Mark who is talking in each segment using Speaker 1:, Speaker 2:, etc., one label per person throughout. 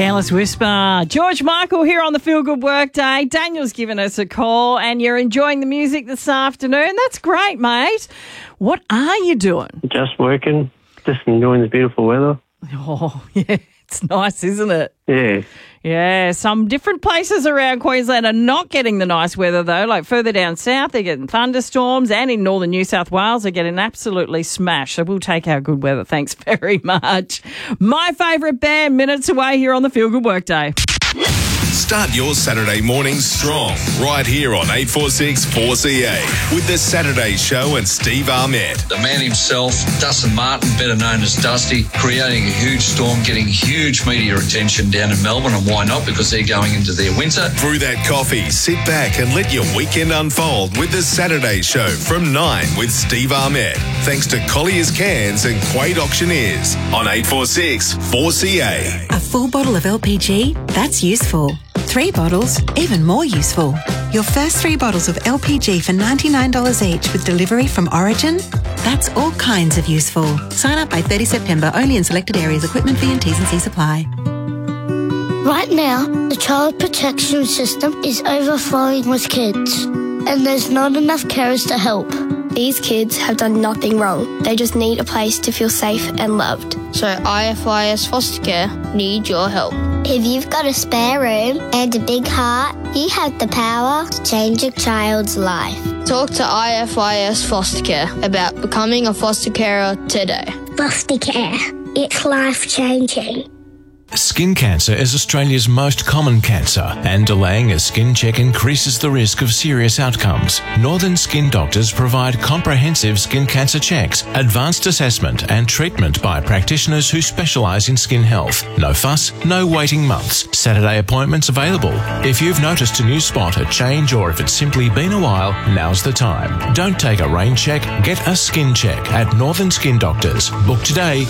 Speaker 1: Careless Whisper. George Michael here on the Feel Good Workday. Daniel's given us a call and you're enjoying the music this afternoon. That's great, mate. What are you doing?
Speaker 2: Just working, just enjoying the beautiful weather.
Speaker 1: Oh, yeah, it's nice, isn't it?
Speaker 2: Yeah.
Speaker 1: Yeah, some different places around Queensland are not getting the nice weather, though. Like further down south, they're getting thunderstorms, and in northern New South Wales, they're getting absolutely smashed. So we'll take our good weather. Thanks very much. My favourite band, Minutes Away, here on the Feel Good Workday.
Speaker 3: Start your Saturday morning strong, right here on 846 4CA with the Saturday Show and Steve Ahmed.
Speaker 4: The man himself, Dustin Martin, better known as Dusty, creating a huge storm, getting huge media attention down in Melbourne, and why not? Because they're going into their winter.
Speaker 3: Brew that coffee, sit back and let your weekend unfold with the Saturday Show from 9 with Steve Ahmed. Thanks to Collier's Cans and Quade Auctioneers on 846 4CA.
Speaker 5: A full bottle of LPG? That's useful. 3 bottles, even more useful. Your first 3 bottles of LPG for $99 each with delivery from Origin? That's all kinds of useful. Sign up by 30 September, only in selected areas. Equipment fee and T's and C's apply.
Speaker 6: Right now, the child protection system is overflowing with kids, and there's not enough carers to help.
Speaker 7: These kids have done nothing wrong. They just need a place to feel safe and loved. So IFIS Foster Care need your help.
Speaker 6: If you've got a spare room and a big heart, you have the power to change a child's life.
Speaker 7: Talk to IFIS Foster Care about becoming a foster carer today.
Speaker 6: Foster care. It's life-changing.
Speaker 8: Skin cancer is Australia's most common cancer, and delaying a skin check increases the risk of serious outcomes. Northern Skin Doctors provide comprehensive skin cancer checks, advanced assessment and treatment by practitioners who specialise in skin health. No fuss, no waiting months. Saturday appointments available. If you've noticed a new spot, a change, or if it's simply been a while, now's the time. Don't take a rain check, get a skin check at Northern Skin Doctors. Book today,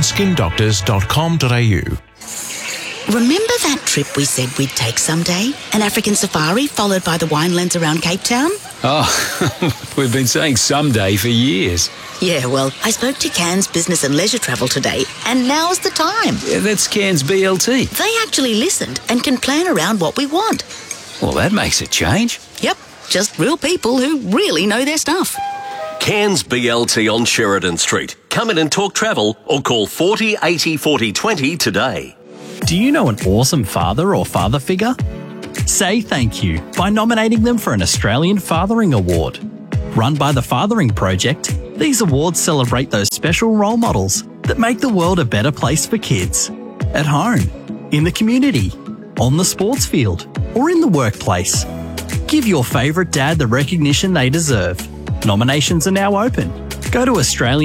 Speaker 8: northernskindoctors.com.au.
Speaker 9: Remember that trip we said we'd take someday? An African safari followed by the winelands around Cape Town?
Speaker 10: Oh, we've been saying someday for years.
Speaker 9: Yeah, well, I spoke to Cairns Business and Leisure Travel today, and now's the time.
Speaker 10: Yeah, that's Cairns BLT.
Speaker 9: They actually listened and can plan around what we want.
Speaker 10: Well, that makes a change.
Speaker 9: Yep, just real people who really know their stuff.
Speaker 11: Cairns BLT on Sheridan Street. Come in and talk travel or call 40 80 40 20 today.
Speaker 12: Do you know an awesome father or father figure? Say thank you by nominating them for an Australian Fathering Award. Run by the Fathering Project, these awards celebrate those special role models that make the world a better place for kids. At home, in the community, on the sports field, or in the workplace. Give your favourite dad the recognition they deserve. Nominations are now open. Go to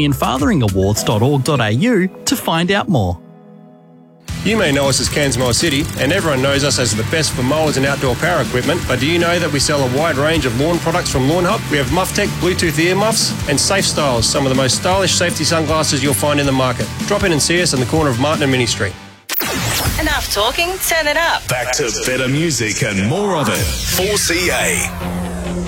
Speaker 12: australianfatheringawards.org.au to find out more.
Speaker 13: You may know us as Cairns Mower City, and everyone knows us as the best for mowers and outdoor power equipment, but do you know that we sell a wide range of lawn products from Lawn Hub? We have MuffTech Bluetooth ear muffs and Safe Styles, some of the most stylish safety sunglasses you'll find in the market. Drop in and see us on the corner of Martin and Mini Street.
Speaker 14: Enough talking, turn it up.
Speaker 3: Back to better music and more of it. 4CA.